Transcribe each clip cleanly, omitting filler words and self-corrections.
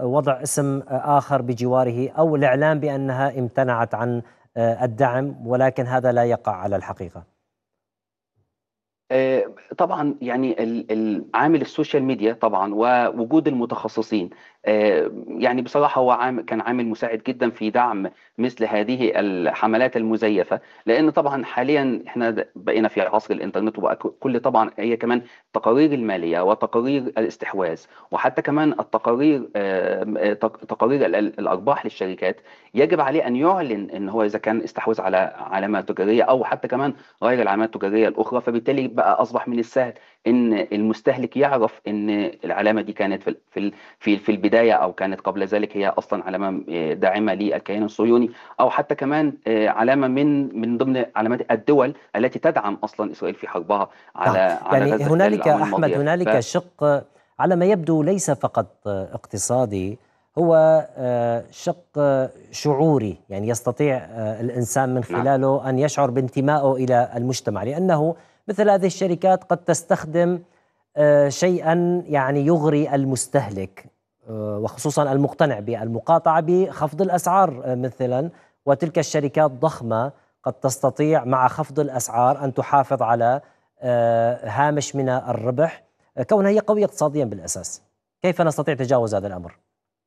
وضع اسم آخر بجواره أو الإعلام بأنها امتنعت عن الدعم، ولكن هذا لا يقع على الحقيقة. آه، طبعا يعني عامل السوشيال ميديا طبعا ووجود المتخصصين، يعني بصراحة هو كان عامل مساعد جدا في دعم مثل هذه الحملات المزيفة. لأن طبعا حاليا احنا بقينا في عصر الإنترنت، وبقى كل طبعا هي كمان التقارير المالية وتقارير الاستحواذ، وحتى كمان التقارير تقارير الأرباح للشركات، يجب عليه أن يعلن إن هو إذا كان استحوذ على علامات تجارية أو حتى كمان غير العلامات التجارية الأخرى. فبالتالي بقى أصبح من السهل إن المستهلك يعرف إن العلامة دي كانت في البداية، أو كانت قبل ذلك هي أصلا علامة داعمة للكيان الصهيوني، أو حتى كمان علامة من ضمن علامات الدول التي تدعم أصلا إسرائيل في حربها نعم، على يعني غزة خلال هنالك الأعوام أحمد، الماضية. هنالك شق على ما يبدو ليس فقط اقتصادي، هو شق شعوري، يعني يستطيع الإنسان من نعم. خلاله أن يشعر بانتمائه إلى المجتمع، لأنه مثل هذه الشركات قد تستخدم شيئا يعني يغري المستهلك، وخصوصا المقتنع بالمقاطعة بخفض الأسعار مثلا، وتلك الشركات ضخمة قد تستطيع مع خفض الأسعار أن تحافظ على هامش من الربح، كونها هي قوية اقتصاديا بالأساس. كيف نستطيع تجاوز هذا الأمر؟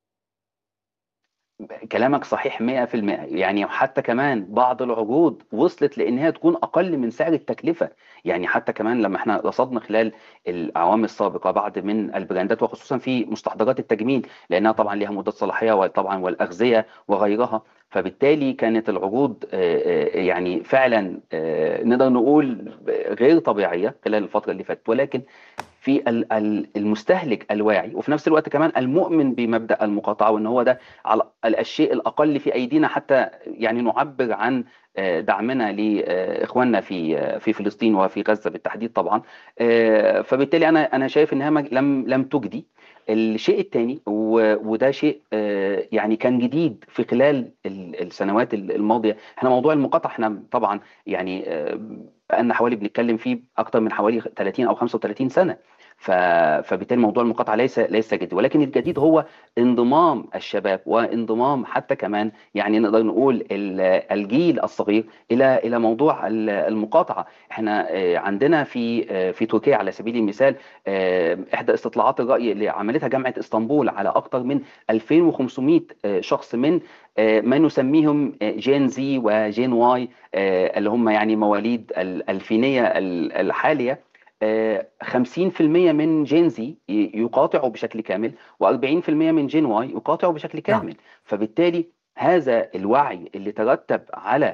كلامك صحيح 100%. يعني حتى كمان بعض العروض وصلت لأنها تكون أقل من سعر التكلفة. يعني حتى كمان لما احنا رصدنا خلال الأعوام السابقة بعض من البراندات، وخصوصا في مستحضرات التجميل، لأنها طبعا لها مدة صلاحية، وطبعا والأغذية وغيرها، فبالتالي كانت العروض يعني فعلا نقدر نقول غير طبيعية خلال الفترة اللي فاتت. ولكن في المستهلك الواعي، وفي نفس الوقت كمان المؤمن بمبدأ المقاطعة، وان هو ده على الشيء الأقل في أيدينا، حتى يعني نعبر عن دعمنا لإخواننا في فلسطين وفي غزة بالتحديد طبعا. فبالتالي أنا شايف إنها لم تجدي. الشيء الثاني وده شيء يعني كان جديد في خلال السنوات الماضية. احنا موضوع المقاطعة احنا طبعا يعني بقالنا حوالي بنتكلم فيه اكتر من حوالي 30 او 35 سنه. فبالتالي موضوع المقاطعه ليس جديد، ولكن الجديد هو انضمام الشباب، وانضمام حتى كمان يعني نقدر نقول الجيل الصغير الى موضوع المقاطعه. احنا عندنا في تركيا على سبيل المثال احدى استطلاعات الراي اللي عملتها جامعه اسطنبول على اكثر من 2500 شخص من ما نسميهم جين زي وجين واي، اللي هم يعني مواليد الألفينية الحالية. 50% من جين زي يقاطعوا بشكل كامل، و40% من جين واي يقاطعوا بشكل نعم. كامل. فبالتالي هذا الوعي اللي ترتب على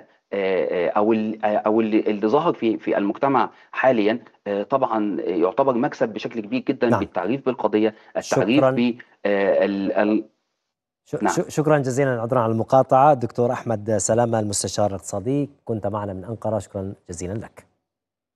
اللي ظهر في المجتمع حاليا، طبعا يعتبر مكسب بشكل كبير جدا نعم، بالتعريف بالقضية، التعريف شكرا. ب نعم. شكرا جزيلا، عذرا على المقاطعة. دكتور أحمد سلامة، المستشار الاقتصادي، كنت معنا من أنقرة، شكرا جزيلا لك.